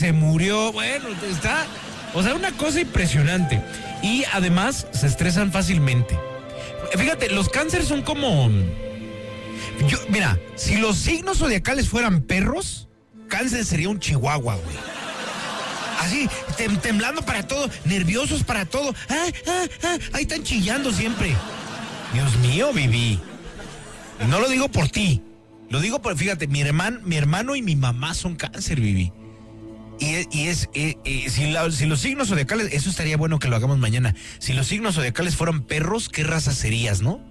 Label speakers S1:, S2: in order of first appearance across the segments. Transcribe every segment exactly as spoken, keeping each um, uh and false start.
S1: se murió, bueno, está, o sea, una cosa impresionante. Y además se estresan fácilmente. Fíjate, los cánceres son como... Yo, mira, si los signos zodiacales fueran perros, cáncer sería un chihuahua, güey. Así, tem, temblando para todo, nerviosos para todo. Ah, ah, ah, ahí están chillando siempre. Dios mío, Vivi. No lo digo por ti. Lo digo por, fíjate, mi hermano, mi hermano y mi mamá son cáncer, Vivi. Y, y es, eh, eh, si, la, si los signos zodiacales, eso estaría bueno que lo hagamos mañana. Si los signos zodiacales fueran perros, ¿qué raza serías, no?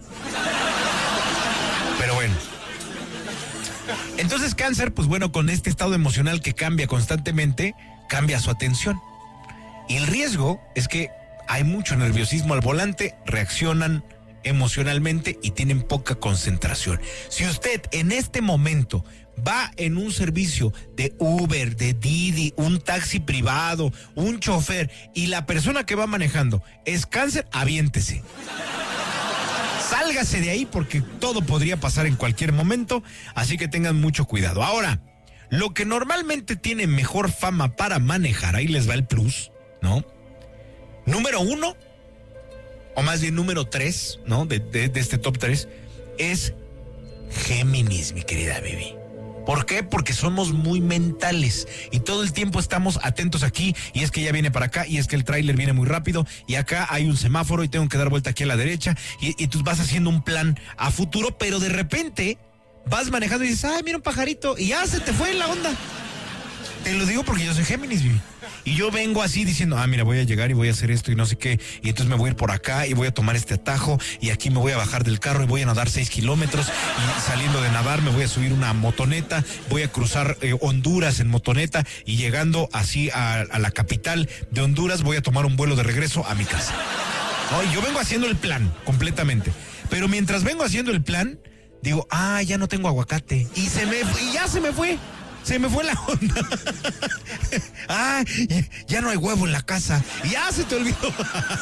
S1: Pero bueno. Entonces cáncer, pues bueno, con este estado emocional que cambia constantemente, cambia su atención. Y el riesgo es que hay mucho nerviosismo al volante, reaccionan emocionalmente y tienen poca concentración. Si usted en este momento va en un servicio de Uber, de Didi, un taxi privado, un chofer, y la persona que va manejando es cáncer, aviéntese. Sálgase de ahí porque todo podría pasar en cualquier momento, así que tengan mucho cuidado. Ahora, lo que normalmente tiene mejor fama para manejar, ahí les va el plus, ¿no? Número uno, o más bien número tres, ¿no? De, de, de este top tres, es Géminis, mi querida Vivi. ¿Por qué? Porque somos muy mentales y todo el tiempo estamos atentos aquí, y es que ya viene para acá, y es que el tráiler viene muy rápido, y acá hay un semáforo y tengo que dar vuelta aquí a la derecha, y, y tú vas haciendo un plan a futuro, pero de repente vas manejando y dices, ay, mira un pajarito, y ya se te fue la onda. Te lo digo porque yo soy Géminis, Vivi. Y yo vengo así diciendo, ah, mira, voy a llegar y voy a hacer esto y no sé qué, y entonces me voy a ir por acá y voy a tomar este atajo, y aquí me voy a bajar del carro y voy a nadar seis kilómetros, y saliendo de nadar me voy a subir una motoneta, voy a cruzar eh, Honduras en motoneta, y llegando así a, a la capital de Honduras voy a tomar un vuelo de regreso a mi casa. No, y yo vengo haciendo el plan completamente, pero mientras vengo haciendo el plan, digo, ah, ya no tengo aguacate, y se me, y ya se me fue. Se me fue la onda. Ah, ya no hay huevo en la casa. Ya se te olvidó.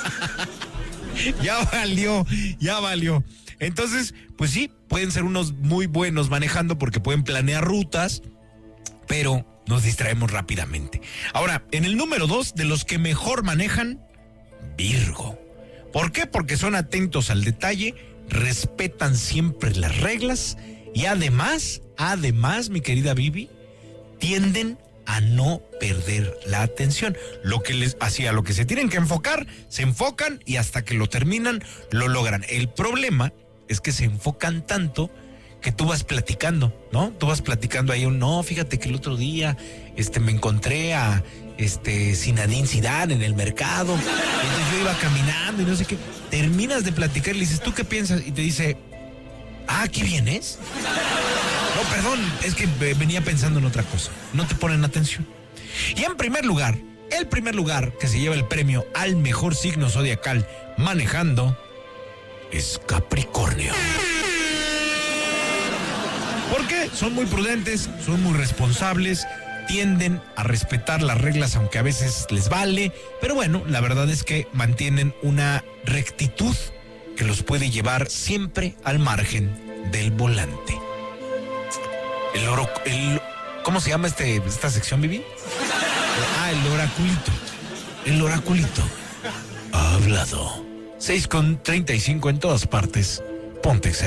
S1: Ya valió, ya valió. Entonces, pues sí, pueden ser unos muy buenos manejando porque pueden planear rutas, pero nos distraemos rápidamente. Ahora, en el número dos, de los que mejor manejan, Virgo. ¿Por qué? Porque son atentos al detalle, respetan siempre las reglas y además, además, mi querida Vivi, tienden a no perder la atención. Lo que les hacía, lo que se tienen que enfocar, se enfocan y hasta que lo terminan, lo logran. El problema es que se enfocan tanto que tú vas platicando, ¿no? Tú vas platicando ahí, no, fíjate que el otro día este, me encontré a este Zinedine Zidane en el mercado, y entonces yo iba caminando y no sé qué. Terminas de platicar y le dices, ¿tú qué piensas? Y te dice, ah, ¿aquí vienes? No, perdón, es que venía pensando en otra cosa. No te ponen atención. Y en primer lugar, el primer lugar que se lleva el premio al mejor signo zodiacal manejando es Capricornio. ¿Por qué? Son muy prudentes, son muy responsables, tienden a respetar las reglas aunque a veces les vale, pero bueno, la verdad es que mantienen una rectitud que los puede llevar siempre al margen del volante. El oro, el, ¿cómo se llama este, esta sección, Vivi? Ah, el oraculito. El oraculito ha hablado. seis con treinta y cinco en todas partes. Ponte X F M.